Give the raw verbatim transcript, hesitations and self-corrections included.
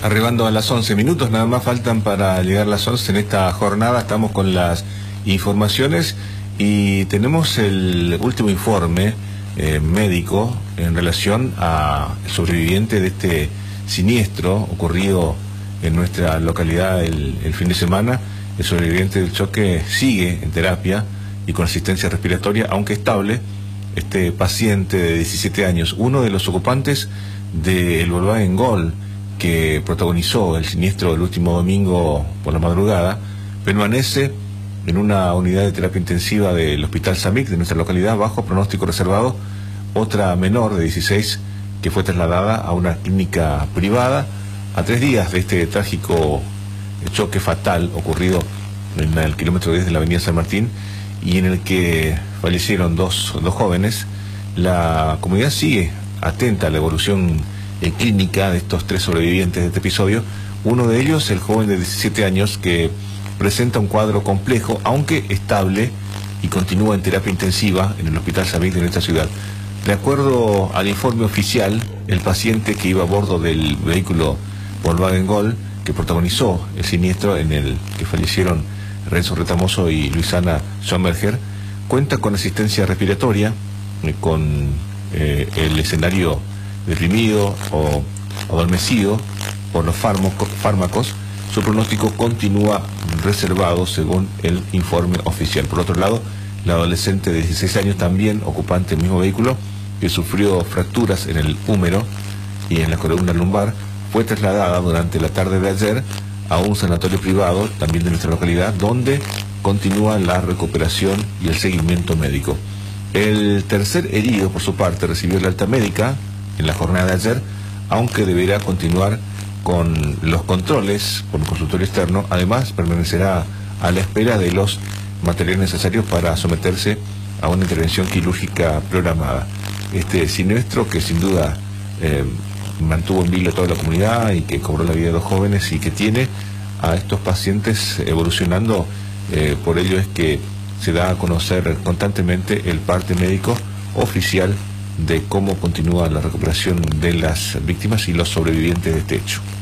Arribando a las once minutos, nada más faltan para llegar a las once en esta jornada. Estamos con las informaciones y tenemos el último informe eh, médico en relación al sobreviviente de este siniestro ocurrido en nuestra localidad el, el fin de semana. El sobreviviente del choque sigue en terapia y con asistencia respiratoria, aunque estable. Este paciente de diecisiete años, uno de los ocupantes del Volkswagen Gol que protagonizó el siniestro el último domingo por la madrugada, permanece en una unidad de terapia intensiva del Hospital Samic de nuestra localidad bajo pronóstico reservado. Otra menor de dieciséis que fue trasladada a una clínica privada a tres días de este trágico choque fatal ocurrido en el kilómetro diez de la avenida San Martín y en el que fallecieron dos, dos jóvenes. La comunidad sigue atenta a la evolución en clínica de estos tres sobrevivientes de este episodio. Uno de ellos, el joven de diecisiete años, que presenta un cuadro complejo, aunque estable, y continúa en terapia intensiva en el Hospital Samic de nuestra ciudad. De acuerdo al informe oficial, el paciente que iba a bordo del vehículo Volkswagen Gol, que protagonizó el siniestro en el que fallecieron Renzo Retamoso y Luisana Sommerger, cuenta con asistencia respiratoria, eh, con eh, el escenario deprimido o adormecido por los fármacos, fármacos. Su pronóstico continúa reservado según el informe oficial. Por otro lado, la adolescente de dieciséis años, también ocupante del mismo vehículo, que sufrió fracturas en el húmero y en la columna lumbar, fue trasladada durante la tarde de ayer a un sanatorio privado, también de nuestra localidad, donde continúa la recuperación y el seguimiento médico. El tercer herido, por su parte, recibió la alta médica en la jornada de ayer, aunque deberá continuar con los controles por un consultorio externo. Además, permanecerá a la espera de los materiales necesarios para someterse a una intervención quirúrgica programada. Este siniestro que sin duda eh, mantuvo en vilo a toda la comunidad y que cobró la vida de dos jóvenes y que tiene a estos pacientes evolucionando, eh, por ello es que se da a conocer constantemente el parte médico oficial de cómo continúa la recuperación de las víctimas y los sobrevivientes de este hecho.